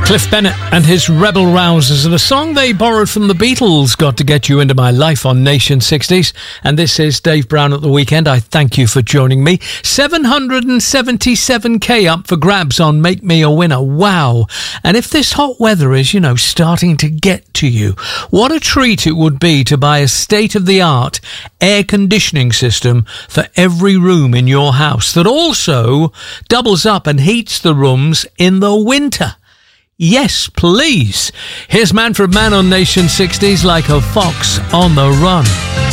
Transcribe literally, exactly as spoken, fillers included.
Cliff Bennett and his Rebel Rousers, and a song they borrowed from the Beatles, Got to Get You Into My Life on Nation sixties. And this is Dave Brown at the Weekend. I thank you for joining me. seven hundred seventy-seven k up for grabs on Make Me a Winner. Wow. And if this hot weather is, you know, starting to get to you, what a treat it would be to buy a state-of-the-art air conditioning system for every room in your house that also doubles up and heats the rooms in the winter. Yes, please. Here's Manfred Mann on Nation sixties, Like a Fox on the Run.